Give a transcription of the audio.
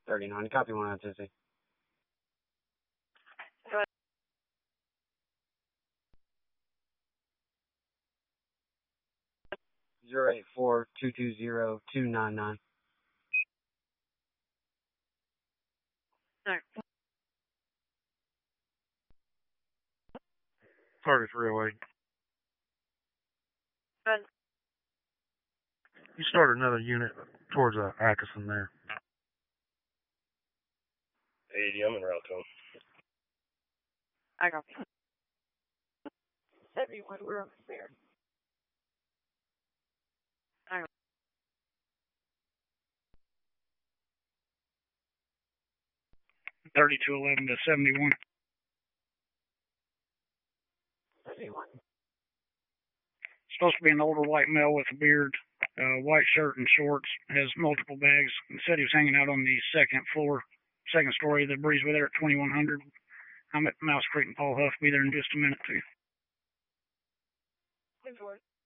39. Copy 1 out 2C. 084-220-299. Alright. Target 308. Good. You start another unit towards Atkinson there. 80, I'm in route to him. I copy. 71, we're almost there. 3211 to 71. 71. Supposed to be an older white male with a beard, white shirt and shorts, has multiple bags. He said he was hanging out on the second story of the Breezeway there at 2100. I'm at Mouse Creek and Paul Huff. Be there in just a minute, too.